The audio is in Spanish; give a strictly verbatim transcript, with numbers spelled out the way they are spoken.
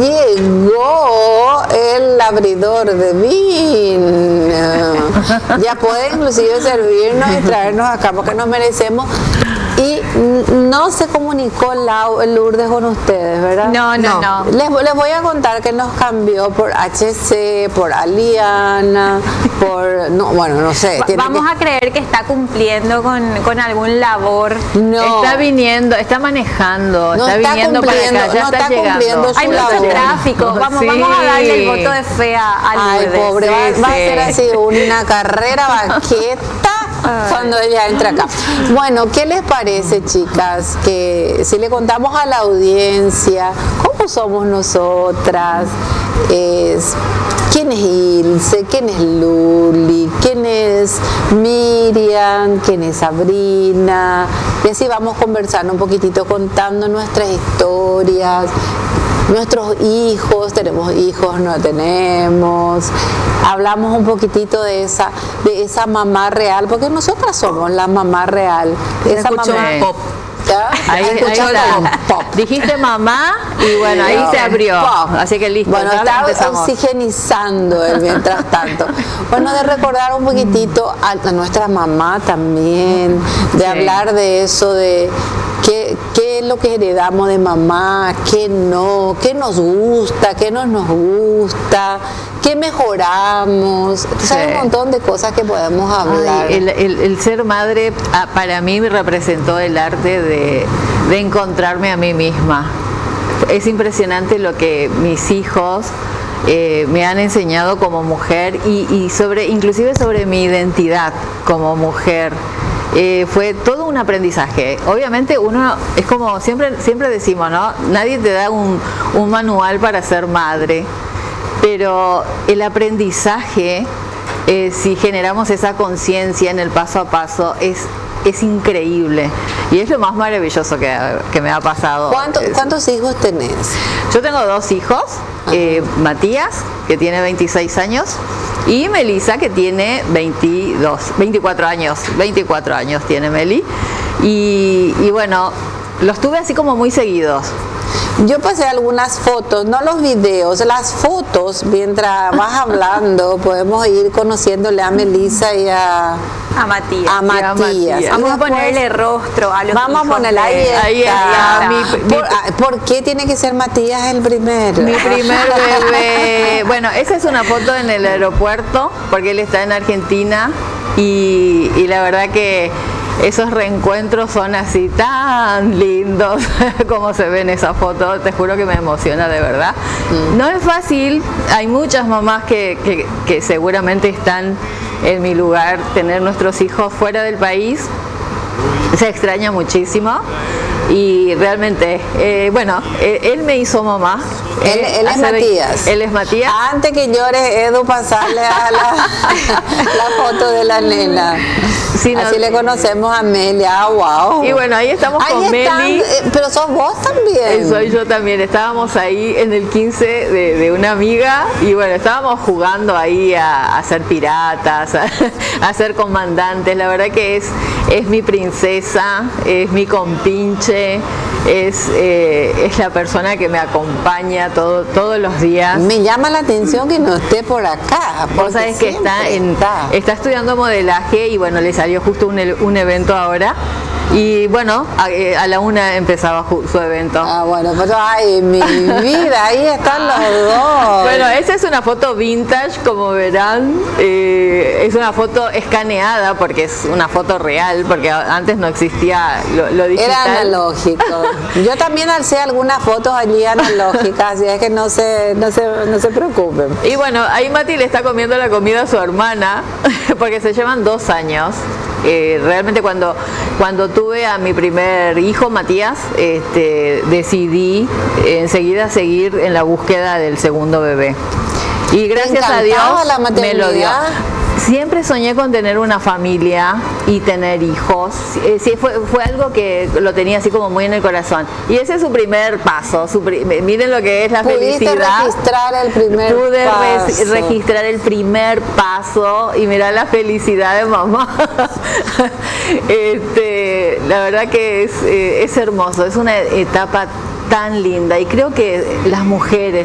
llegó el abridor de vino. Ya puede inclusive servirnos y traernos acá porque nos merecemos. Y no se comunicó Lourdes con ustedes, ¿verdad? No, no, no. no. Les, les voy a contar que nos cambió por H C, por Aliana, por... No, bueno, no sé. Vamos que... a creer que está cumpliendo con, con algún labor. No. Está viniendo, está manejando, no está, está viniendo para acá, ya no está, está llegando. Hay mucho labor. tráfico. Vamos, sí. vamos a darle el voto de fe a Lourdes. Ay, pobre, sí, va, sí. va a ser así una carrera vaqueta. Cuando ella entra acá. Bueno, ¿qué les parece, chicas? Que si le contamos a la audiencia cómo somos nosotras, es, quién es Ilse, quién es Luli, quién es Miriam, quién es Sabrina, y así vamos conversando un poquitito, contando nuestras historias. Nuestros hijos, tenemos hijos, no tenemos, hablamos un poquitito de esa, de esa mamá real, porque nosotras somos la mamá real, esa mamá pop. ¿Ya? Ahí, ahí está. Pop. Dijiste mamá y bueno, ahí no, se abrió. Pop. Así que listo. Bueno, está oxigenizando el mientras tanto. Bueno, de recordar un poquitito a, a nuestra mamá también, de sí. hablar de eso, de qué, qué es lo que heredamos de mamá, qué no, qué nos gusta, qué no nos gusta, qué mejoramos. Sí. Hay un montón de cosas que podemos hablar. Ay, el, el, el ser madre para mí me representó el arte de, de encontrarme a mí misma. Es impresionante lo que mis hijos eh, me han enseñado como mujer y, y sobre, inclusive sobre mi identidad como mujer. Eh, fue todo un aprendizaje. Obviamente uno, es como siempre, siempre decimos, ¿no? Nadie te da un, un manual para ser madre, pero el aprendizaje, eh, si generamos esa conciencia en el paso a paso, es, es increíble. Y es lo más maravilloso que, que me ha pasado. ¿Cuánto, ¿Cuántos hijos tenés? Yo tengo dos hijos, eh, Matías, que tiene veintiséis años, y Melissa, que tiene veintidós, veinticuatro años, veinticuatro años tiene Meli. Y, y bueno, los tuve así como muy seguidos. Yo pasé algunas fotos, no los videos, las fotos, mientras vas hablando, podemos ir conociéndole a Melissa y a, a Matías. A Matías. A Matías. Vamos a ponerle rostro a los Vamos hijos a ponerle ahí de... está. Ahí está. Mi, mi, ¿Por, ¿Por qué tiene que ser Matías el primero? Mi primer bebé. Bueno, esa es una foto en el aeropuerto, porque él está en Argentina y, y la verdad que esos reencuentros son así tan lindos como se ve en esa foto, te juro que me emociona de verdad. Mm. No es fácil, hay muchas mamás que, que, que seguramente están en mi lugar, tener nuestros hijos fuera del país, se extraña muchísimo. Y realmente, eh, bueno, él, él me hizo mamá. Él, él, él es Matías. Él es Matías. Antes que llore, Edu, pasarle a la, la foto de la nena. Sí, no, así le conocemos a Meli. Ah, wow. Y bueno, ahí estamos ahí con están, Meli. Pero sos vos también. Soy yo también. Estábamos ahí en el quince de, de una amiga y bueno, estábamos jugando ahí a, a ser piratas, a, a ser comandantes. La verdad que es, es mi princesa, es mi compinche. Es, eh, es la persona que me acompaña todo, todos los días. Me llama la atención que no esté por acá. Vos sabés que está, en, está. está estudiando modelaje y bueno, le salió justo un, un evento ahora. Y bueno, a, a la una empezaba su evento. Ah, bueno, pues ay, mi vida, ahí están los dos. Bueno, esa es una foto vintage, como verán. Eh, es una foto escaneada porque es una foto real, porque antes no existía lo, lo digital. Era analógico. Yo también alcé algunas fotos allí analógicas, así es que no se, no se, no se preocupen. Y bueno, ahí Mati le está comiendo la comida a su hermana, porque se llevan dos años. Eh, realmente cuando, cuando tuve a mi primer hijo, Matías, este, decidí enseguida seguir en la búsqueda del segundo bebé. Y gracias a Dios me lo dio. Siempre soñé con tener una familia y tener hijos. Eh, sí, fue, fue algo que lo tenía así como muy en el corazón. Y ese es su primer paso. Su pri miren lo que es la ¿Pudiste felicidad. registrar el primer Pude paso? Re registrar el primer paso y mirar la felicidad de mamá. este, la verdad que es, eh, es hermoso. Es una etapa tan linda y creo que las mujeres